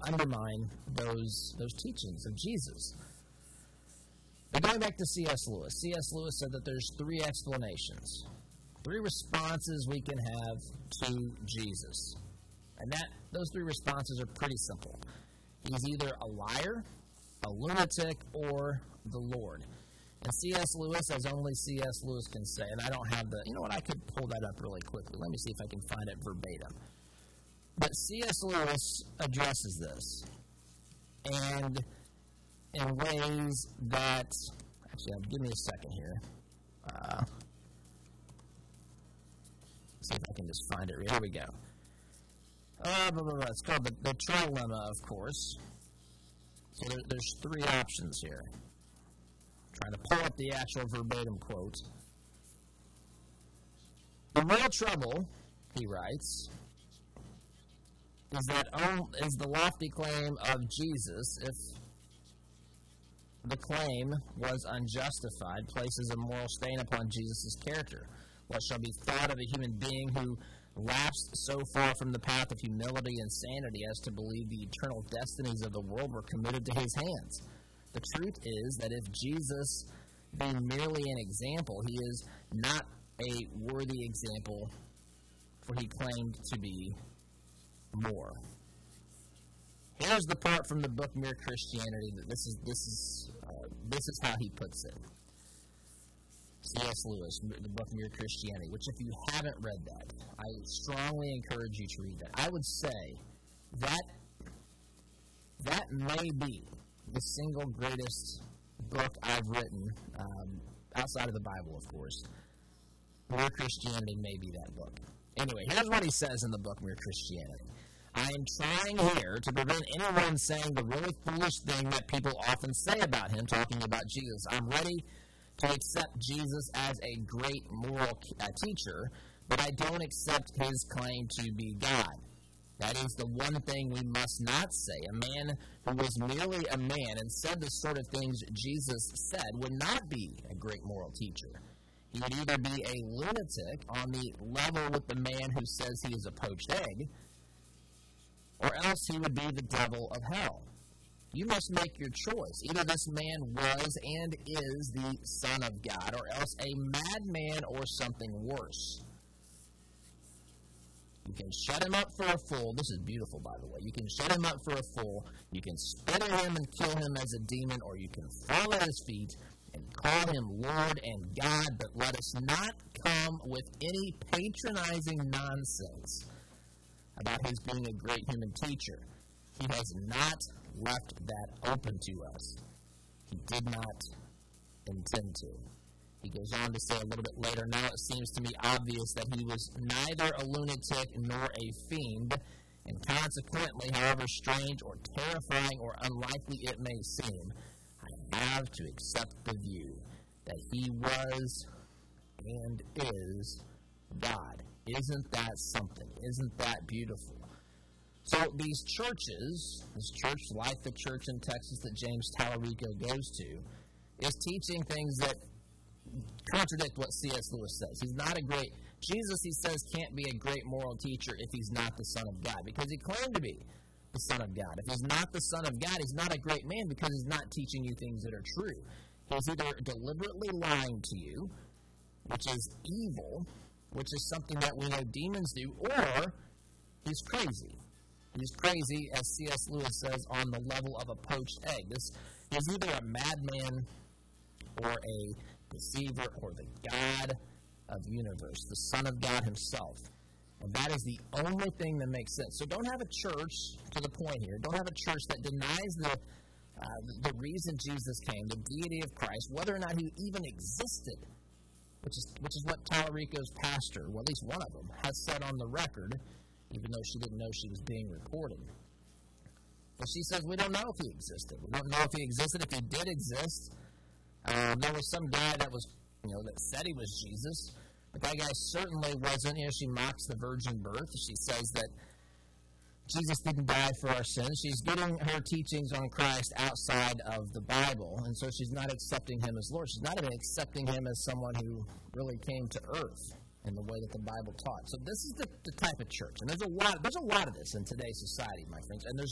undermine those teachings of Jesus. But going back to C.S. Lewis, C.S. Lewis said that there's three explanations, three responses we can have to Jesus. And those three responses are pretty simple. He's either a liar, a lunatic, or the Lord. And C.S. Lewis, as only C.S. Lewis can say, and I don't have I could pull that up really quickly. Let me see if I can find it verbatim. But C.S. Lewis addresses this, and in ways that, actually, give me a second here. See if I can just find it. Here we go. It's called the trilemma, of course. So there's three options here. Trying to pull up the actual verbatim quote. The real trouble, he writes, is the lofty claim of Jesus, if the claim was unjustified, places a moral stain upon Jesus' character. What shall be thought of a human being who lapsed so far from the path of humility and sanity as to believe the eternal destinies of the world were committed to his hands? The truth is that if Jesus being merely an example, he is not a worthy example, for he claimed to be more. Here's the part from the book Mere Christianity that this is how he puts it. C.S. Lewis, the book Mere Christianity, which if you haven't read that, I strongly encourage you to read that. I would say that may be the single greatest book I've written, outside of the Bible, of course. Mere Christianity may be that book. Anyway, here's what he says in the book Mere Christianity. I am trying here to prevent anyone saying the really foolish thing that people often say about him, talking about Jesus. I'm ready to accept Jesus as a great moral teacher, but I don't accept his claim to be God. That is the one thing we must not say. A man who was merely a man and said the sort of things Jesus said would not be a great moral teacher. He would either be a lunatic on the level with the man who says he is a poached egg, or else he would be the devil of hell. You must make your choice. Either this man was and is the Son of God, or else a madman or something worse. You can shut him up for a fool. This is beautiful, by the way. You can shut him up for a fool. You can spit at him and kill him as a demon, or you can fall at his feet and call him Lord and God, but let us not come with any patronizing nonsense about his being a great human teacher. He has not left that open to us. He did not intend to. He goes on to say a little bit later, now it seems to me obvious that he was neither a lunatic nor a fiend, and consequently, however strange or terrifying or unlikely it may seem, I have to accept the view that he was and is God. Isn't that something? Isn't that beautiful? So these churches, this church like the church in Texas that James Tallarico goes to, is teaching things that contradict what C.S. Lewis says. He's not a great, Jesus, he says, can't be a great moral teacher if he's not the Son of God, because he claimed to be the Son of God. If he's not the Son of God, he's not a great man because he's not teaching you things that are true. He's either deliberately lying to you, which is evil, which is something that we know demons do, or he's crazy. He's crazy, as C.S. Lewis says, on the level of a poached egg. He's either a madman or a deceiver or the God of the universe, the Son of God himself. And that is the only thing that makes sense. So don't have a church, to the point here, don't have a church that denies the reason Jesus came, the deity of Christ, whether or not he even existed, which is what Tallarico's pastor, well, at least one of them, has said on the record, even though she didn't know she was being recorded. But she says, we don't know if he existed. We don't know if he existed. If he did exist, there was some guy that was, that said he was Jesus, but that guy certainly wasn't. She mocks the virgin birth. She says that Jesus didn't die for our sins. She's getting her teachings on Christ outside of the Bible, and so she's not accepting him as Lord. She's not even accepting him as someone who really came to earth in the way that the Bible taught. So this is the type of church, and there's a lot of this in today's society, my friends, and there's